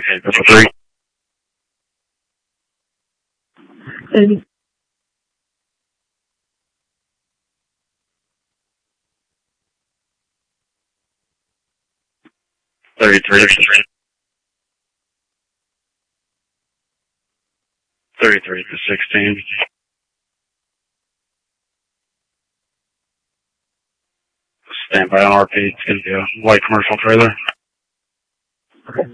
Okay, number 3. And 33. 33 to 16. Stand by on RP. It's going to be a light commercial trailer. okay.